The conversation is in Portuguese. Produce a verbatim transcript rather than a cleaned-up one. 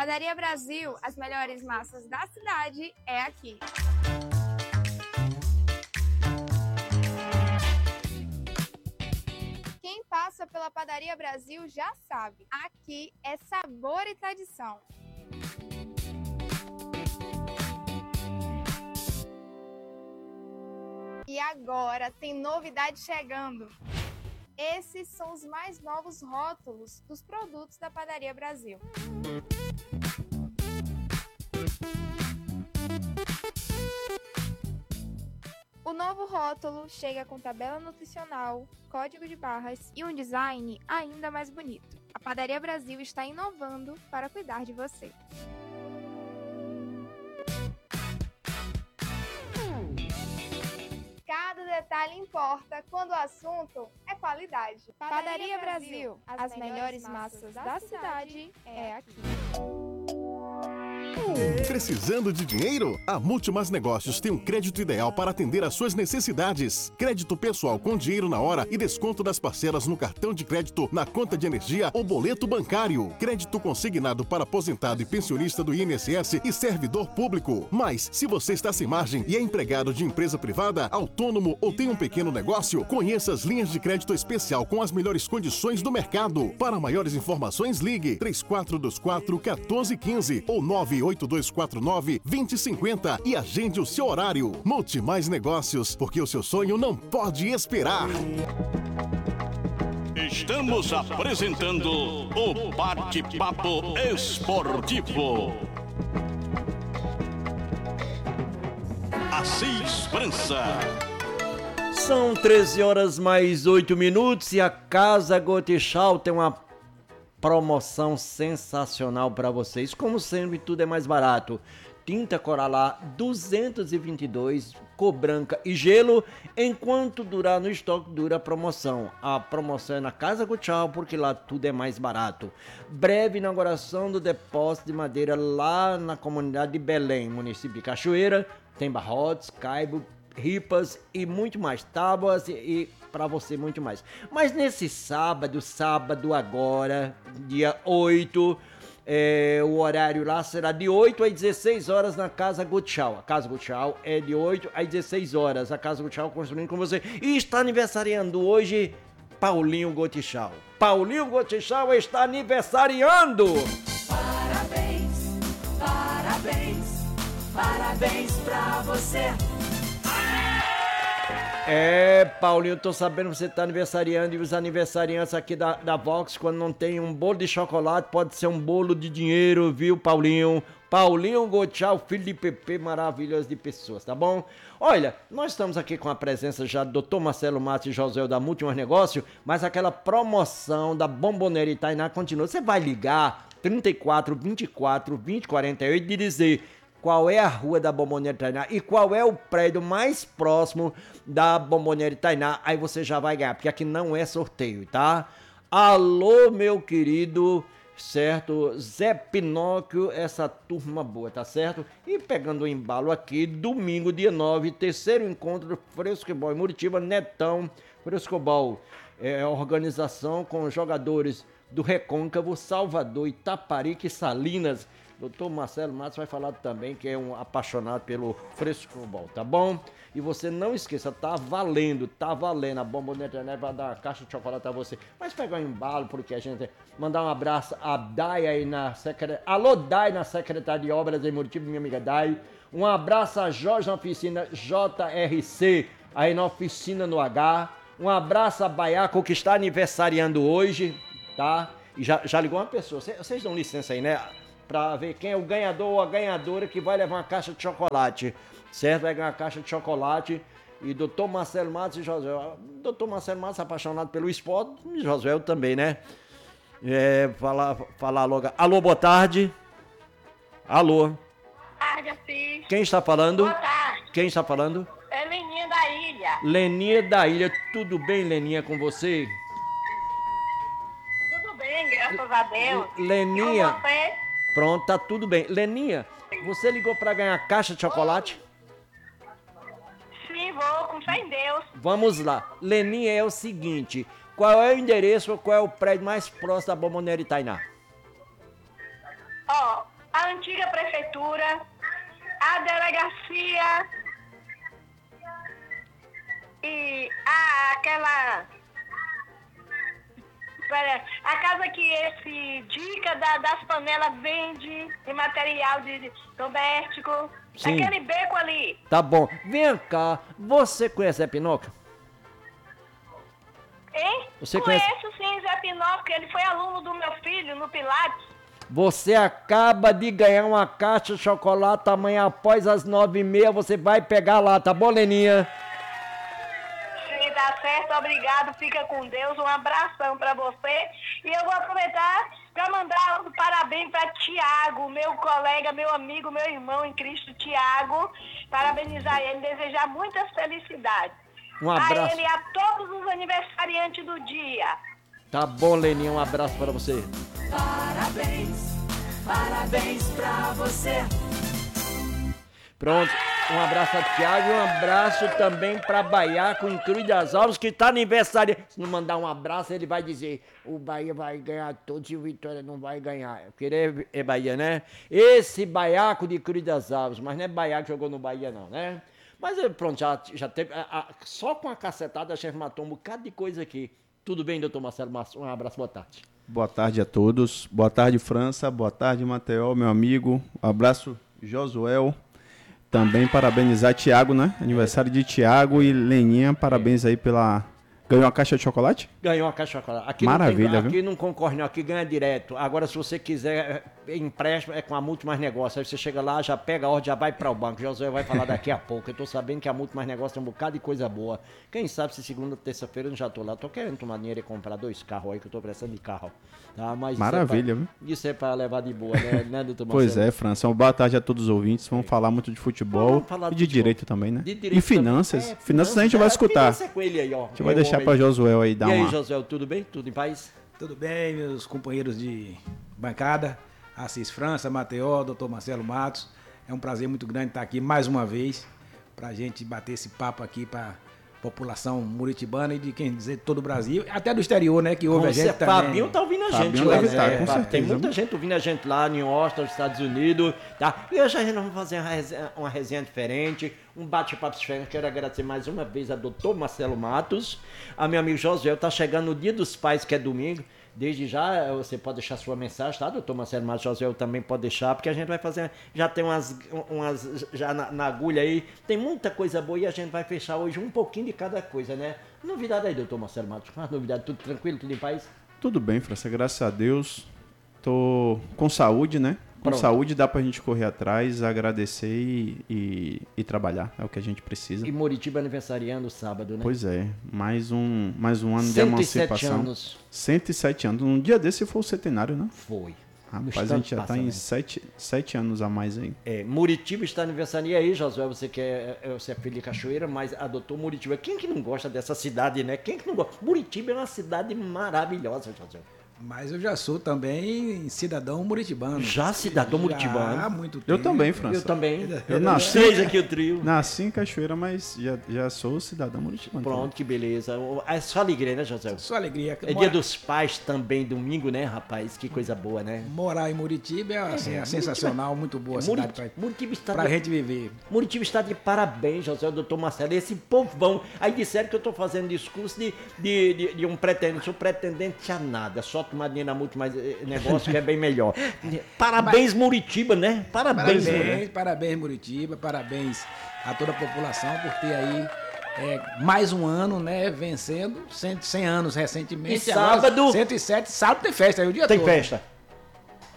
Padaria Brasil, as melhores massas da cidade é aqui. Quem passa pela Padaria Brasil já sabe, aqui é sabor e tradição. E agora tem novidade chegando. Esses são os mais novos rótulos dos produtos da Padaria Brasil. O novo rótulo chega com tabela nutricional, código de barras e um design ainda mais bonito. A Padaria Brasil está inovando para cuidar de você. Cada detalhe importa quando o assunto é qualidade. Padaria, Padaria Brasil, as, as melhores massas da cidade é aqui. Precisando de dinheiro? A Multimas Negócios tem um crédito ideal para atender às suas necessidades. Crédito pessoal com dinheiro na hora e desconto das parcelas no cartão de crédito, na conta de energia ou boleto bancário. Crédito consignado para aposentado e pensionista do I N S S e servidor público. Mas, se você está sem margem e é empregado de empresa privada, autônomo ou tem um pequeno negócio, conheça as linhas de crédito especial com as melhores condições do mercado. Para maiores informações, ligue três quatro dois quatro, um quatro um cinco ou nove oito dois quatro nove, dois zero cinco zero e agende o seu horário. Multimais Negócios, porque o seu sonho não pode esperar. Estamos apresentando o Bate-Papo Esportivo. Assis França. São treze horas mais oito minutos e a Casa Gotechal tem uma promoção sensacional para vocês. Como sempre, tudo é mais barato. Tinta Coralá duzentos e vinte e dois, cor branca e gelo. Enquanto durar no estoque, dura a promoção. A promoção é na Casa Gotechal, porque lá tudo é mais barato. Breve inauguração do depósito de madeira lá na comunidade de Belém, município de Cachoeira. Tem barrotes, caibo, ripas e muito mais. Tábuas e... e para você muito mais. Mas nesse sábado, sábado agora, dia oito, é, o horário lá será de oito às dezesseis horas na Casa Gotechal. A Casa Gotechal é de oito às dezesseis horas. A Casa Gotechal construindo com você. E está aniversariando hoje Paulinho Gotechal. Paulinho Gotechal está aniversariando! Parabéns, parabéns, parabéns pra você. É, Paulinho, tô sabendo que você tá aniversariando e os aniversariantes aqui da, da Vox, quando não tem um bolo de chocolate, pode ser um bolo de dinheiro, viu, Paulinho? Paulinho Gotechal, filho de Pepe, maravilhoso de pessoas, tá bom? Olha, nós estamos aqui com a presença já do doutor Marcelo Matos e José da Multimas Negócio, mas aquela promoção da Bomboneira Itainá continua. Você vai ligar trinta e quatro, vinte e quatro, vinte, quarenta e oito e dizer qual é a rua da Bomboneira Itainá e qual é o prédio mais próximo da Bomboneira Itainá, aí você já vai ganhar, porque aqui não é sorteio, tá? Alô, meu querido, certo? Zé Pinóquio, essa turma boa, tá certo? E pegando o embalo aqui, domingo, dia nove, terceiro encontro do Frescobol em Muritiba, Netão, Frescobol, é, organização com jogadores do Recôncavo, Salvador, Itaparica e Salinas. doutor Marcelo Matos vai falar também, que é um apaixonado pelo frescobol, tá bom? E você não esqueça, tá valendo, tá valendo. A Bomboneira Internet vai dar uma caixa de chocolate a você. Mas pegar um embalo, porque a gente... Mandar um abraço a Dai aí na secretaria... Alô, Dai, na Secretaria de Obras em Muritiba, minha amiga Dai. Um abraço a Jorge na oficina J R C, aí na oficina no H. Um abraço a Baiaco, que está aniversariando hoje, tá? E já, já ligou uma pessoa. Vocês dão licença aí, né? Pra ver quem é o ganhador ou a ganhadora que vai levar uma caixa de chocolate, certo? Vai ganhar uma caixa de chocolate. E doutor Marcelo Matos e José. doutor Marcelo Matos, apaixonado pelo esporte, e José também, né? É, falar, falar logo. Alô, boa tarde. Alô. Boa tarde, Assis. Quem está falando? Boa tarde. Quem está falando? É Leninha da Ilha. Leninha da Ilha. Tudo bem, Leninha, com você? Tudo bem, graças a Deus. Leninha. E com você? Pronto, tá tudo bem. Leninha, você ligou para ganhar caixa de chocolate? Sim, vou, com fé em Deus. Vamos lá. Leninha, é o seguinte, qual é o endereço ou qual é o prédio mais próximo da Bomboneira Itainá? Ó, a antiga prefeitura, a delegacia e a, aquela... A casa que esse Dica da, das panelas vende de material de, de doméstico. Sim. Aquele beco ali. Tá bom. Vem cá, você conhece Zé Pinoca? Hein? Você Conheço conhece? sim, Zé Pinocchio. Ele foi aluno do meu filho no Pilates. Você acaba de ganhar uma caixa de chocolate amanhã após as nove e meia, você vai pegar lá, tá bom, Leninha? Sim, tá certo, obrigado. Fica com Deus. Um abração pra você. E eu vou aproveitar para mandar um parabéns para Tiago, meu colega, meu amigo, meu irmão em Cristo, Tiago. Parabenizar ele, desejar muitas felicidades. Um abraço. A ele e a todos os aniversariantes do dia. Tá bom, Leninha, um abraço para você. Parabéns, parabéns pra você. Pronto, um abraço a Thiago e um abraço também para Baiaco em Cruz das Alves, que tá aniversário. Se não mandar um abraço, ele vai dizer: o Bahia vai ganhar todos e o Vitória não vai ganhar. Porque ele é, é Bahia, né? Esse Baiaco de Cruz das Alves, mas não é Baiaco que jogou no Bahia, não, né? Mas pronto, já, já teve. A, a, só com a cacetada a gente matou um bocado de coisa aqui. Tudo bem, doutor Marcelo Massa? Um abraço, boa tarde. Boa tarde a todos. Boa tarde, França. Boa tarde, Mateó, meu amigo. Um abraço, Josuel. Também parabenizar Thiago, né? Aniversário de Thiago e Leninha. Parabéns aí pela... Ganhou uma caixa de chocolate? Ganhou uma caixa de chocolate. Aqui Maravilha, não tem, viu? Aqui não concorre não, aqui ganha direto. Agora, se você quiser empréstimo, é com a Multi Mais Negócio. Aí você chega lá, já pega a ordem, já vai para o banco. Josué vai falar daqui a pouco. Eu tô sabendo que a Multi Mais Negócio tem um bocado de coisa boa. Quem sabe se segunda, terça-feira eu já tô lá. Tô querendo tomar dinheiro e comprar dois carros aí, que eu tô precisando de carro. Tá? Mas Maravilha, isso é pra, viu? Isso é para levar de boa, né, né doutor Marcelo? Pois é, França. Uma boa tarde a todos os ouvintes. Vamos falar muito de futebol Vamos falar e de de futebol. direito também, né? De direito E finanças. também. É, finanças a gente vai é, escutar. finança é com ele aí, ó. A gente vai É o deixar homem para aí. Josuel aí dar E aí, uma... Josué, tudo bem? Tudo em paz? Tudo bem, meus companheiros de bancada, Assis França, Mateó, doutor Marcelo Matos. É um prazer muito grande estar aqui mais uma vez para a gente bater esse papo aqui para população muritibana e de quem dizer todo o Brasil, até do exterior, né, que ouve Com a gente cer- também. Fabinho tá ouvindo a gente Fabinho lá, deve né? tá, com É, certeza. Tem muita gente ouvindo a gente lá em Austin, nos Estados Unidos, tá? E hoje a gente vai fazer uma resenha, uma resenha diferente, um bate-papo diferente. Quero agradecer mais uma vez a doutor Marcelo Matos, a meu amigo Josué. Tá chegando o Dia dos Pais, que é domingo. Desde já, você pode deixar sua mensagem, tá, doutor Marcelo Matos? Josué também pode deixar, porque a gente vai fazer, já tem umas, umas já na, na agulha aí, tem muita coisa boa e a gente vai fechar hoje um pouquinho de cada coisa, né? Novidade aí, doutor Marcelo Matos? Uma novidade, tudo tranquilo, tudo em paz? Tudo bem, França, graças a Deus. Tô com saúde, né? Com Pronto. saúde dá pra gente correr atrás, agradecer e, e, e trabalhar. É o que a gente precisa. E Muritiba aniversariando sábado, né? Pois é, mais um, mais um ano de cento e sete emancipação. anos cento e sete anos. Um dia desse foi o centenário, né? foi. Rapaz, a gente já tá em sete, sete anos a mais aí. É, Muritiba está aniversariando. E aí, Josué, você que é, é, você é filho de Cachoeira, mas adotou Muritiba. Quem que não gosta dessa cidade, né? Quem que não gosta? Muritiba é uma cidade maravilhosa, Josué. Mas eu já sou também cidadão muritibano. Já cidadão muritibano? Já há muito tempo. Eu também, França. Eu também. Eu nasci, Seis aqui o trio. nasci em Cachoeira, mas já, já sou cidadão muritibano. Pronto, que beleza. É só alegria, né, José? Só alegria. É dia dos pais também, domingo, né, rapaz? Que coisa boa, né? Morar em Muritiba é, assim, é sensacional, muito boa a cidade Murit- pra, Muritiba está pra de... gente viver. Muritiba está de parabéns, José, o doutor Marcelo. Esse povão. Aí disseram que eu estou fazendo discurso de, de, de, de um pretendente. Sou pretendente a nada. Só tomar dinheiro na multa, mas eh, negócio que é bem melhor. Parabéns, Muritiba, né? Parabéns, Parabéns, né? parabéns, Muritiba, parabéns a toda a população por ter aí é, mais um ano, né, vencendo cem, cem anos recentemente. E sábado? Agora, cento e sete, sábado tem festa aí o dia Tem todo. festa.